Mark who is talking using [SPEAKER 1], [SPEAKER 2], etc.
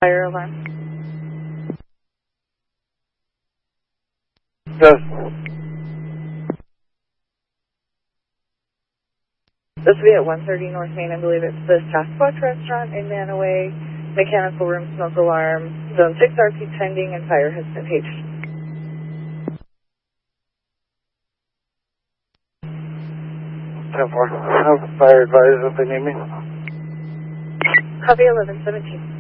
[SPEAKER 1] Fire alarm.
[SPEAKER 2] Yes.
[SPEAKER 1] This will be at 130 North Main. I believe it's the Sasquatch Restaurant in Manaway. Mechanical room smoke alarm. Zone 6 RP pending and fire has been paged.
[SPEAKER 2] Have fire advised if they need me.
[SPEAKER 1] Copy 1117.